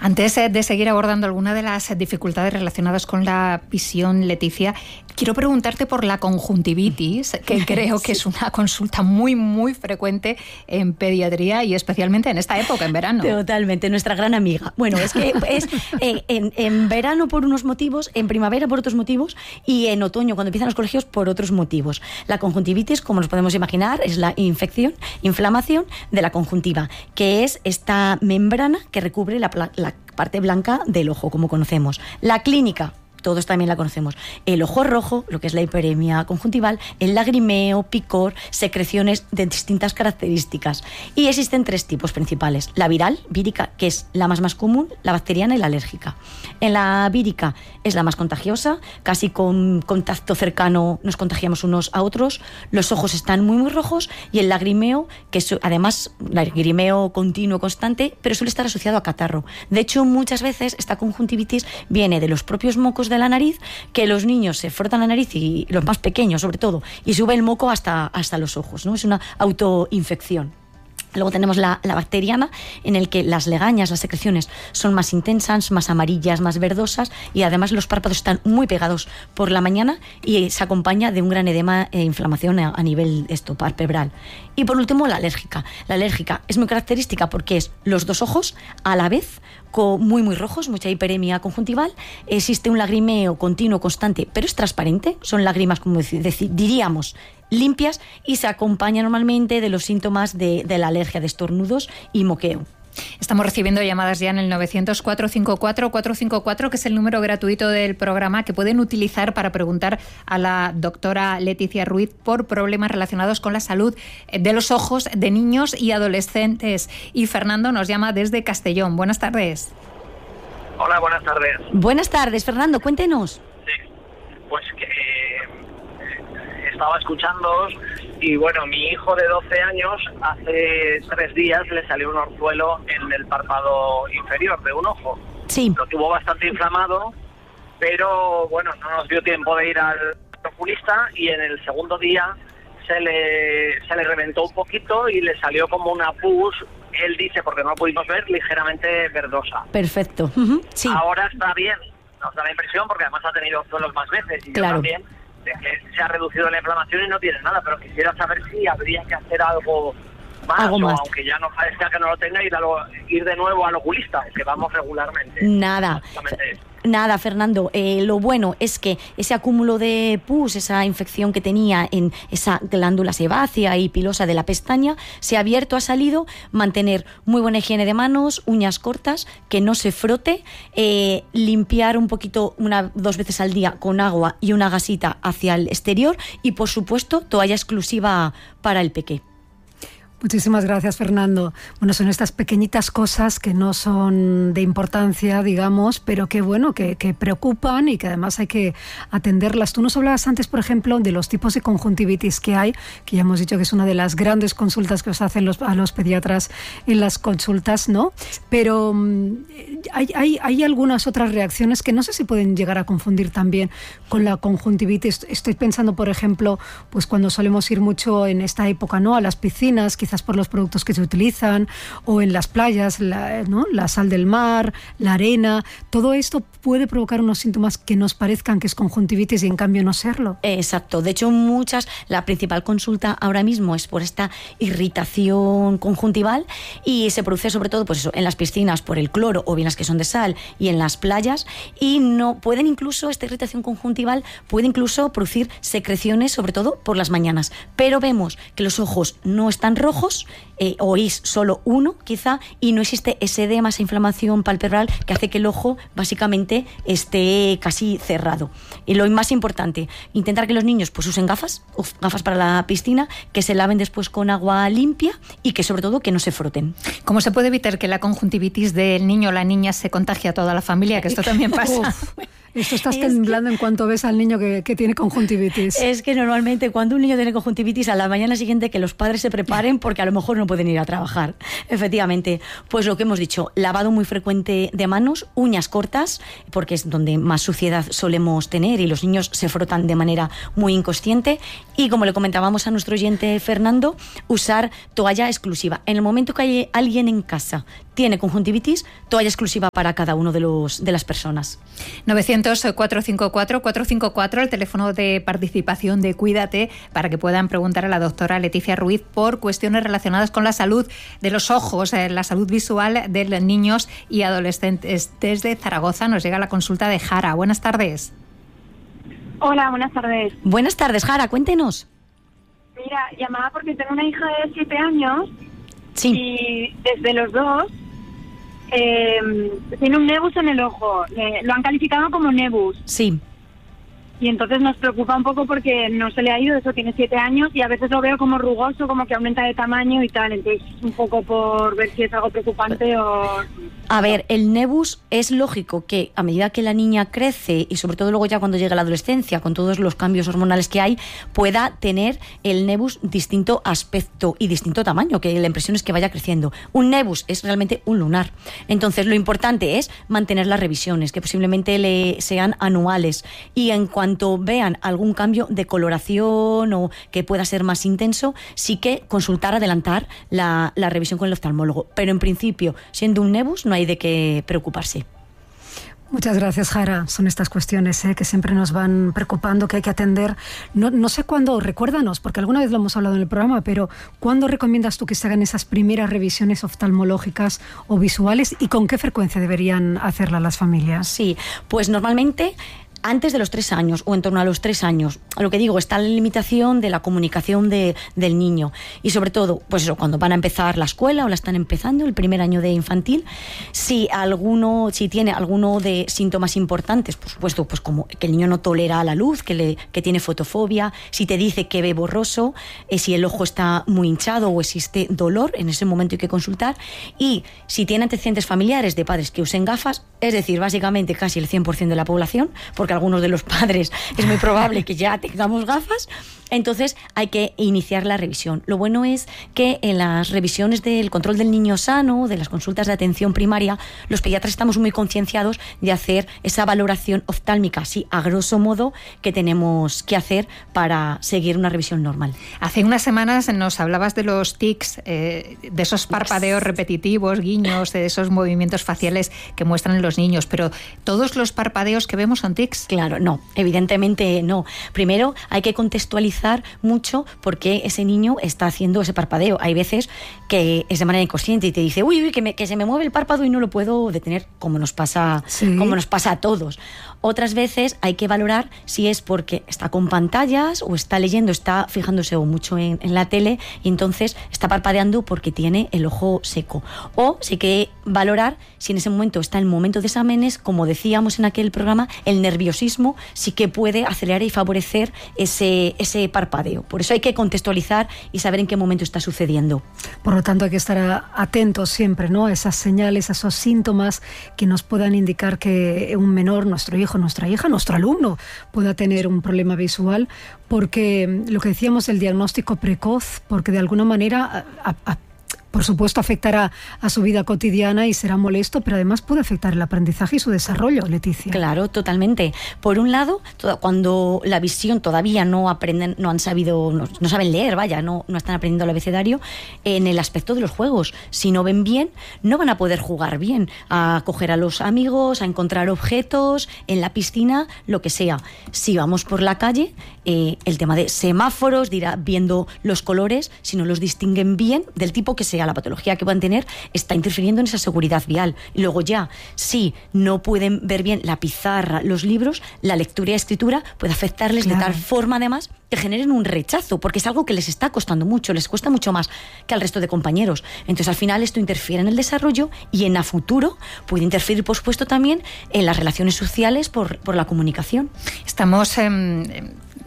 Antes de seguir abordando alguna de las dificultades relacionadas con la visión, Leticia, quiero preguntarte por la conjuntivitis, que creo que es una consulta muy, muy frecuente en pediatría y especialmente en esta época, en verano. Totalmente, nuestra gran amiga. Bueno, es que es en verano por unos motivos, en primavera por otros motivos y en otoño, cuando empiezan los colegios, por otros motivos. La conjuntivitis, como nos podemos imaginar, es la inflamación de la conjuntiva, que es esta membrana que recubre la parte blanca del ojo, como conocemos. La clínica, todos también la conocemos. El ojo rojo, lo que es la hiperemia conjuntival, el lagrimeo, picor, secreciones de distintas características. Y existen 3 tipos principales. La viral, vírica, que es la más común, la bacteriana y la alérgica. En la vírica es la más contagiosa, casi con contacto cercano nos contagiamos unos a otros, los ojos están muy, muy rojos y el lagrimeo, que es además lagrimeo continuo, constante, pero suele estar asociado a catarro. De hecho, muchas veces esta conjuntivitis viene de los propios mocos de la nariz, que los niños se frotan la nariz, y los más pequeños sobre todo, y sube el moco hasta los ojos, ¿no? Es una autoinfección. Luego tenemos la bacteriana, en el que las legañas, las secreciones son más intensas, más amarillas, más verdosas, y además los párpados están muy pegados por la mañana y se acompaña de un gran edema e inflamación a nivel palpebral. Y por último, la alérgica. La alérgica es muy característica porque es los 2 ojos a la vez, muy, muy rojos, mucha hiperemia conjuntival. Existe un lagrimeo continuo, constante, pero es transparente. Son lágrimas, como diríamos, limpias, y se acompaña normalmente de los síntomas de la alergia, de estornudos y moqueo. Estamos recibiendo llamadas ya en el 900-454-454, que es el número gratuito del programa que pueden utilizar para preguntar a la doctora Leticia Ruiz por problemas relacionados con la salud de los ojos de niños y adolescentes. Y Fernando nos llama desde Castellón. Buenas tardes. Hola, buenas tardes. Buenas tardes, Fernando, cuéntenos. Sí, pues que estaba escuchándoos y bueno, mi hijo de 12 años hace 3 días le salió un orzuelo en el párpado inferior de un ojo. Sí. Lo tuvo bastante inflamado, pero bueno, no nos dio tiempo de ir al oculista y en el segundo día se le reventó un poquito y le salió como una pus, él dice, porque no lo pudimos ver, ligeramente verdosa. Perfecto. Sí. Ahora está bien, nos da la impresión, porque además ha tenido orzuelos más veces y claro. Yo también, de que se ha reducido la inflamación y no tiene nada, pero quisiera saber si habría que hacer algo más, aunque ya no parezca que no lo tenga, ir de nuevo al oculista, que vamos regularmente. Nada, Fernando. Lo bueno es que ese acúmulo de pus, esa infección que tenía en esa glándula sebácea y pilosa de la pestaña, se ha abierto, ha salido. Mantener muy buena higiene de manos, uñas cortas, que no se frote, limpiar un poquito 2 veces al día con agua y una gasita hacia el exterior y, por supuesto, toalla exclusiva para el peque. Muchísimas gracias, Fernando. Bueno, son estas pequeñitas cosas que no son de importancia, digamos, pero que bueno, que preocupan y que además hay que atenderlas. Tú nos hablabas antes, por ejemplo, de los tipos de conjuntivitis que hay, que ya hemos dicho que es una de las grandes consultas que os hacen a los pediatras en las consultas, ¿no? Pero hay algunas otras reacciones que no sé si pueden llegar a confundir también con la conjuntivitis. Estoy pensando, por ejemplo, pues cuando solemos ir mucho en esta época, ¿no?, a las piscinas, quizás por los productos que se utilizan, o en las playas, la sal del mar, la arena. Todo esto puede provocar unos síntomas que nos parezcan que es conjuntivitis y en cambio no serlo. Exacto. De hecho, la principal consulta ahora mismo es por esta irritación conjuntival y se produce sobre todo, pues eso, en las piscinas por el cloro o bien las que son de sal, y en las playas, y esta irritación conjuntival puede incluso producir secreciones, sobre todo por las mañanas. Pero vemos que los ojos no están rojos, oís solo uno quizá, y no existe ese edema, esa inflamación palpebral que hace que el ojo básicamente esté casi cerrado. Y lo más importante, intentar que los niños pues usen gafas para la piscina, que se laven después con agua limpia y que sobre todo que no se froten. ¿Cómo se puede evitar que la conjuntivitis del niño o la niña se contagie a toda la familia? Que esto también pasa. Esto estás temblando en cuanto ves al niño que tiene conjuntivitis. Es que normalmente cuando un niño tiene conjuntivitis, a la mañana siguiente que los padres se preparen porque a lo mejor no pueden ir a trabajar. Efectivamente, pues lo que hemos dicho, lavado muy frecuente de manos, uñas cortas, porque es donde más suciedad solemos tener y los niños se frotan de manera muy inconsciente. Y como le comentábamos a nuestro oyente Fernando, usar toalla exclusiva. En el momento que hay alguien en casa tiene conjuntivitis, toalla exclusiva para cada uno de las personas. 900-454-454, el teléfono de participación de Cuídate, para que puedan preguntar a la doctora Leticia Ruiz por cuestiones relacionadas con la salud de los ojos, la salud visual de los niños y adolescentes. Desde Zaragoza nos llega la consulta de Jara. Buenas tardes. Hola, buenas tardes. Buenas tardes, Jara, cuéntenos. Mira, llamaba porque tengo una hija de 7 años. Sí. Y desde los 2 tiene un nebus en el ojo. Lo han calificado como nebus. Sí. Y entonces nos preocupa un poco porque no se le ha ido, eso tiene 7 años y a veces lo veo como rugoso, como que aumenta de tamaño y tal. Entonces un poco por ver si es algo preocupante o... A ver, el nebus es lógico que a medida que la niña crece y sobre todo luego ya cuando llega a la adolescencia, con todos los cambios hormonales que hay, pueda tener el nebus distinto aspecto y distinto tamaño, que la impresión es que vaya creciendo. Un nebus es realmente un lunar. Entonces lo importante es mantener las revisiones, que posiblemente sean anuales, y en cuanto vean algún cambio de coloración o que pueda ser más intenso, sí que consultar, adelantar la revisión con el oftalmólogo. Pero en principio, siendo un nebus, no hay de qué preocuparse. Muchas gracias, Jara. Son estas cuestiones que siempre nos van preocupando, que hay que atender. No sé cuándo, recuérdanos, porque alguna vez lo hemos hablado en el programa, pero ¿cuándo recomiendas tú que se hagan esas primeras revisiones oftalmológicas o visuales y con qué frecuencia deberían hacerlas las familias? Sí, pues normalmente antes de los 3 años o en torno a los 3 años. Lo que digo, está la limitación de la comunicación del niño y sobre todo, pues eso, cuando van a empezar la escuela o la están empezando, el primer año de infantil, si tiene alguno de síntomas importantes, por supuesto, pues como que el niño no tolera la luz, que tiene fotofobia, si te dice que ve borroso, si el ojo está muy hinchado o existe dolor, en ese momento hay que consultar. Y si tiene antecedentes familiares de padres que usen gafas, es decir, básicamente casi el 100% de la población, porque algunos de los padres es muy probable que ya tengamos gafas, entonces hay que iniciar la revisión. Lo bueno es que en las revisiones del control del niño sano, de las consultas de atención primaria, los pediatras estamos muy concienciados de hacer esa valoración oftálmica, así a grosso modo, que tenemos que hacer para seguir una revisión normal. Hace unas semanas nos hablabas de los tics, de esos parpadeos repetitivos, guiños, de esos movimientos faciales que muestran los niños, pero ¿todos los parpadeos que vemos son tics? Claro, no, evidentemente no. Primero hay que contextualizar mucho por qué ese niño está haciendo ese parpadeo. Hay veces que es de manera inconsciente y te dice, uy, que se me mueve el párpado y no lo puedo detener, como nos pasa a todos. Otras veces hay que valorar si es porque está con pantallas o está leyendo, está fijándose mucho en la tele y entonces está parpadeando porque tiene el ojo seco. O sí que valorar si en ese momento está en el momento de exámenes, como decíamos en aquel programa, el nerviosismo sí que puede acelerar y favorecer ese parpadeo. Por eso hay que contextualizar y saber en qué momento está sucediendo. Por lo tanto, hay que estar atentos siempre, ¿no? A esas señales, a esos síntomas que nos puedan indicar que un menor, nuestro hijo, nuestra hija, nuestro alumno, pueda tener un problema visual, porque lo que decíamos, el diagnóstico precoz, porque de alguna manera por supuesto afectará a su vida cotidiana y será molesto, pero además puede afectar el aprendizaje y su desarrollo, Leticia. Claro, totalmente. Por un lado, cuando la visión todavía no aprenden, no saben leer, no están aprendiendo el abecedario, en el aspecto de los juegos. Si no ven bien, no van a poder jugar bien, a coger a los amigos, a encontrar objetos, en la piscina, lo que sea. Si vamos por la calle, el tema de semáforos, de ir viendo los colores, si no los distinguen bien, del tipo que sea la patología que puedan tener, está interfiriendo en esa seguridad vial. Y luego ya, si no pueden ver bien la pizarra, los libros, la lectura y escritura puede afectarles de tal forma, además, que generen un rechazo, porque es algo que les está costando mucho, les cuesta mucho más que al resto de compañeros. Entonces, al final, esto interfiere en el desarrollo y en a futuro puede interferir, por supuesto, también en las relaciones sociales por la comunicación. Estamos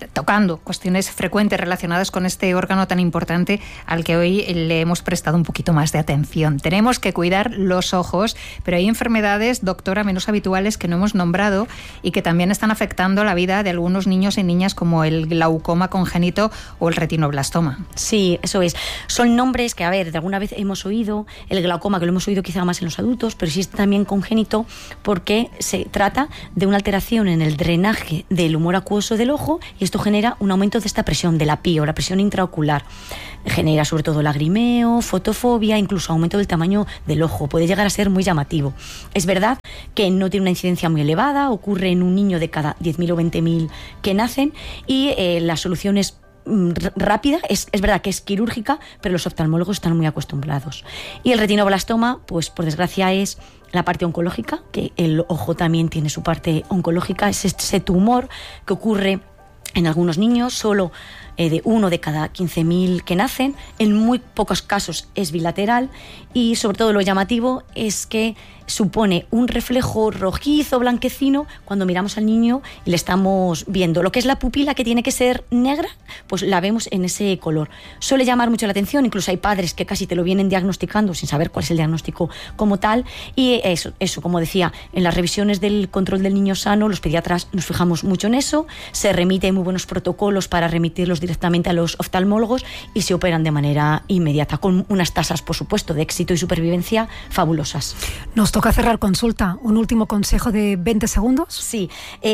tocando cuestiones frecuentes relacionadas con este órgano tan importante al que hoy le hemos prestado un poquito más de atención. Tenemos que cuidar los ojos, pero hay enfermedades, doctora, menos habituales que no hemos nombrado y que también están afectando la vida de algunos niños y niñas, como el glaucoma congénito o el retinoblastoma. Sí, eso es. Son nombres que, a ver, de alguna vez hemos oído, el glaucoma, que lo hemos oído quizá más en los adultos, pero existe también congénito porque se trata de una alteración en el drenaje del humor acuoso del ojo, y esto genera un aumento de esta presión, de la PIO, la presión intraocular. Genera sobre todo lagrimeo, fotofobia, incluso aumento del tamaño del ojo. Puede llegar a ser muy llamativo. Es verdad que no tiene una incidencia muy elevada, ocurre en un niño de cada 10.000 o 20.000 que nacen, y la solución es rápida, es verdad que es quirúrgica, pero los oftalmólogos están muy acostumbrados. Y el retinoblastoma, pues por desgracia es la parte oncológica, que el ojo también tiene su parte oncológica, es ese tumor que ocurre en algunos niños, solo de 1 de cada 15.000 que nacen. En muy pocos casos es bilateral, y sobre todo lo llamativo es que supone un reflejo rojizo, blanquecino, cuando miramos al niño y le estamos viendo. Lo que es la pupila, que tiene que ser negra, pues la vemos en ese color. Suele llamar mucho la atención, incluso hay padres que casi te lo vienen diagnosticando sin saber cuál es el diagnóstico como tal, y eso, como decía, en las revisiones del control del niño sano, los pediatras nos fijamos mucho en eso, se remiten muy buenos protocolos para remitirlos directamente a los oftalmólogos y se operan de manera inmediata, con unas tasas, por supuesto, de éxito y supervivencia fabulosas. Nos toca cerrar consulta. ¿Un último consejo de 20 segundos? Sí,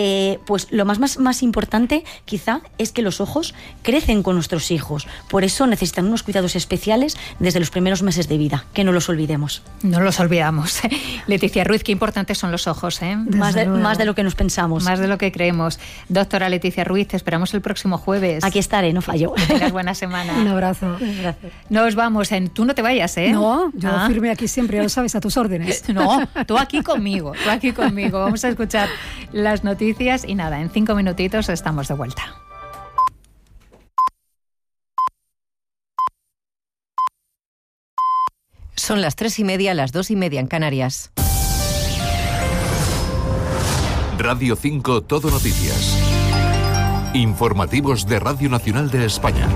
pues lo más importante quizá es que los ojos crecen con nuestros hijos. Por eso necesitan unos cuidados especiales desde los primeros meses de vida, que no los olvidemos. No los olvidamos. Leticia Ruiz, qué importantes son los ojos, ¿eh? Más de lo que nos pensamos. Más de lo que creemos. Doctora Leticia Ruiz, te esperamos el próximo jueves. Aquí estaré, no fallo. Que tengas buena semana. Un abrazo. Nos vamos. Tú no te vayas, ¿eh? No, yo firme aquí siempre, ya lo sabes, a tus órdenes. No, tú aquí conmigo. Vamos a escuchar las noticias y nada, en 5 minutitos estamos de vuelta. Son las 3:30, las 2:30 en Canarias. Radio 5 Todo Noticias. Informativos de Radio Nacional de España.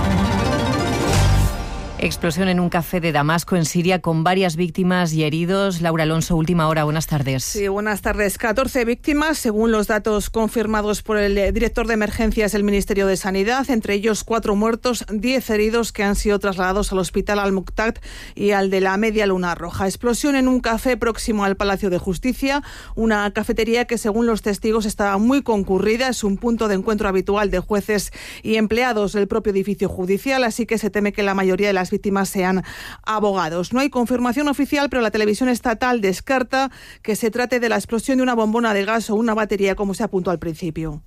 Explosión en un café de Damasco, en Siria, con varias víctimas y heridos. Laura Alonso, última hora, buenas tardes. Sí, buenas tardes. 14 víctimas, según los datos confirmados por el director de emergencias del Ministerio de Sanidad, entre ellos 4 muertos, 10 heridos que han sido trasladados al hospital Al-Muqtad y al de la Media Luna Roja. Explosión en un café próximo al Palacio de Justicia, una cafetería que, según los testigos, estaba muy concurrida. Es un punto de encuentro habitual de jueces y empleados del propio edificio judicial, así que se teme que la mayoría de las víctimas sean abogados. No hay confirmación oficial, pero la televisión estatal descarta que se trate de la explosión de una bombona de gas o una batería, como se apuntó al principio.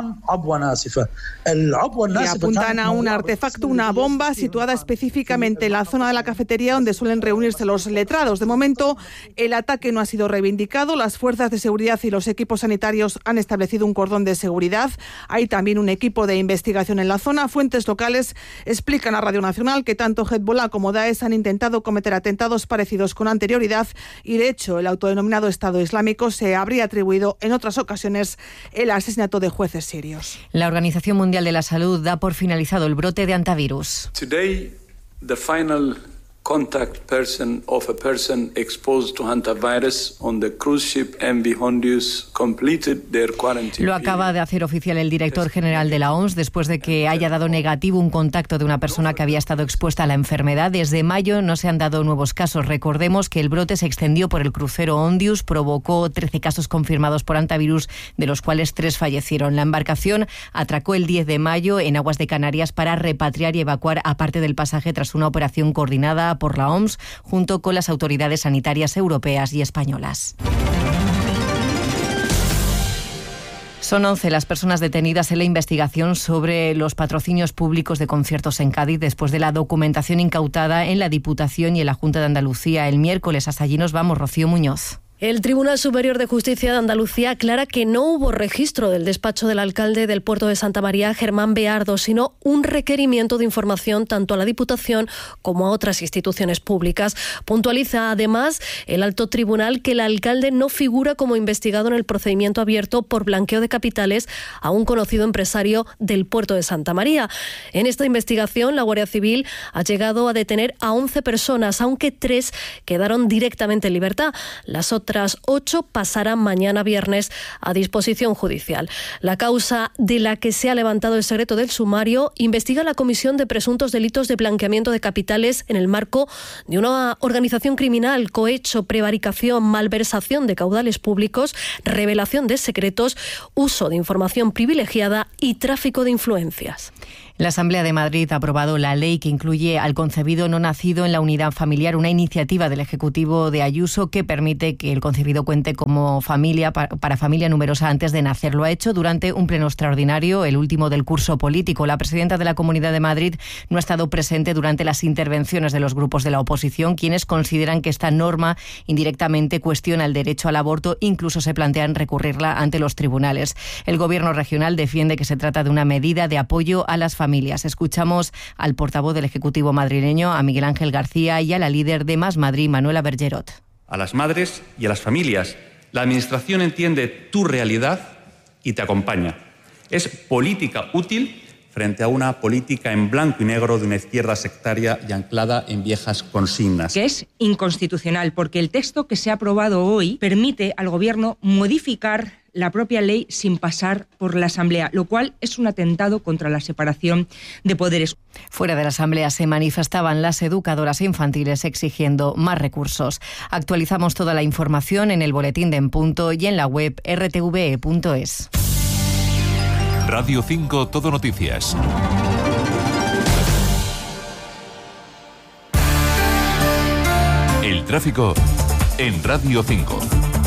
Y apuntan a un artefacto, una bomba situada específicamente en la zona de la cafetería donde suelen reunirse los letrados. De momento, el ataque no ha sido reivindicado. Las fuerzas de seguridad y los equipos sanitarios han establecido un cordón de seguridad. Hay también un equipo de investigación en la zona. Fuentes locales explican a Radio Nacional que tanto Hezbollah como Daesh han intentado cometer atentados parecidos con anterioridad, y de hecho el autodenominado Estado Islámico se habría atribuido en otras ocasiones el asesinato de jueces sirios. La Organización Mundial de la Salud da por finalizado el brote de hantavirus. Today, the final contact person of a person exposed to hantavirus on the cruise ship MV Hondius completed their quarantine. Lo acaba de hacer oficial el director general de la OMS después de que haya dado negativo un contacto de una persona que había estado expuesta a la enfermedad. Desde mayo no se han dado nuevos casos. Recordemos que el brote se extendió por el crucero Hondius, provocó 13 casos confirmados por hantavirus, de los cuales 3 fallecieron. La embarcación atracó el 10 de mayo en aguas de Canarias para repatriar y evacuar a parte del pasaje tras una operación coordinada por la OMS junto con las autoridades sanitarias europeas y españolas. Son 11 las personas detenidas en la investigación sobre los patrocinios públicos de conciertos en Cádiz después de la documentación incautada en la Diputación y en la Junta de Andalucía el miércoles. Hasta allí nos vamos, Rocío Muñoz. El Tribunal Superior de Justicia de Andalucía aclara que no hubo registro del despacho del alcalde del puerto de Santa María, Germán Beardo, sino un requerimiento de información tanto a la Diputación como a otras instituciones públicas. Puntualiza además el alto tribunal que el alcalde no figura como investigado en el procedimiento abierto por blanqueo de capitales a un conocido empresario del puerto de Santa María. En esta investigación, la Guardia Civil ha llegado a detener a 11 personas, aunque 3 quedaron directamente en libertad. Las otras 8 pasarán mañana viernes a disposición judicial. La causa de la que se ha levantado el secreto del sumario investiga la comisión de presuntos delitos de blanqueamiento de capitales en el marco de una organización criminal, cohecho, prevaricación, malversación de caudales públicos, revelación de secretos, uso de información privilegiada y tráfico de influencias. La Asamblea de Madrid ha aprobado la ley que incluye al concebido no nacido en la unidad familiar, una iniciativa del Ejecutivo de Ayuso que permite que el concebido cuente como familia para familia numerosa antes de nacer. Lo ha hecho durante un pleno extraordinario, el último del curso político. La presidenta de la Comunidad de Madrid no ha estado presente durante las intervenciones de los grupos de la oposición, quienes consideran que esta norma indirectamente cuestiona el derecho al aborto, incluso se plantean recurrirla ante los tribunales. El Gobierno regional defiende que se trata de una medida de apoyo a las familias. Escuchamos al portavoz del Ejecutivo madrileño, a Miguel Ángel García, y a la líder de Más Madrid, Manuela Bergerot. A las madres y a las familias, la Administración entiende tu realidad y te acompaña. Es política útil frente a una política en blanco y negro de una izquierda sectaria y anclada en viejas consignas. Que es inconstitucional, porque el texto que se ha aprobado hoy permite al Gobierno modificar la propia ley sin pasar por la Asamblea, lo cual es un atentado contra la separación de poderes. Fuera de la Asamblea se manifestaban las educadoras infantiles exigiendo más recursos. Actualizamos toda la información en el boletín de En Punto y en la web rtve.es. Radio 5 Todo Noticias. El tráfico en Radio 5.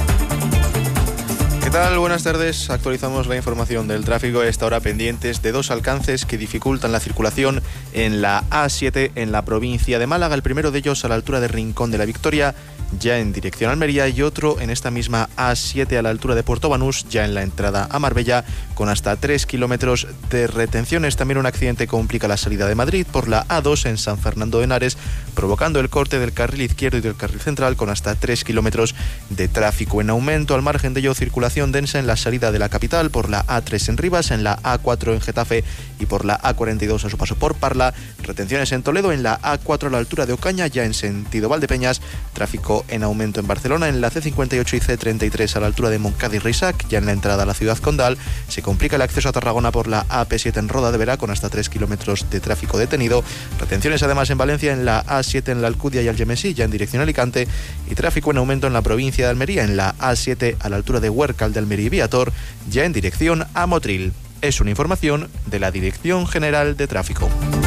¿Qué tal? Buenas tardes. Actualizamos la información del tráfico. A esta hora pendientes de 2 alcances que dificultan la circulación en la A7 en la provincia de Málaga. El primero de ellos a la altura de Rincón de la Victoria, ya en dirección a Almería, y otro en esta misma A7 a la altura de Puerto Banús, ya en la entrada a Marbella, con hasta 3 kilómetros de retenciones. También un accidente complica la salida de Madrid por la A2 en San Fernando de Henares, provocando el corte del carril izquierdo y del carril central, con hasta 3 kilómetros de tráfico en aumento. Al margen de ello, circulación densa en la salida de la capital por la A3 en Rivas, en la A4 en Getafe y por la A42 a su paso por Parla. Retenciones en Toledo, en la A4 a la altura de Ocaña, ya en sentido Valdepeñas. Tráfico en aumento en Barcelona, en la C58 y C33 a la altura de Montcada y Risac, ya en la entrada a la ciudad condal. Se complica el acceso a Tarragona por la AP7 en Roda de Vera, con hasta 3 kilómetros de tráfico detenido. Retenciones además en Valencia, en la A7 en la Alcudia y Algemesí, ya en dirección a Alicante. Y tráfico en aumento en la provincia de Almería, en la A7 a la altura de Huércal de Almería y Viator, ya en dirección a Motril. Es una información de la Dirección General de Tráfico.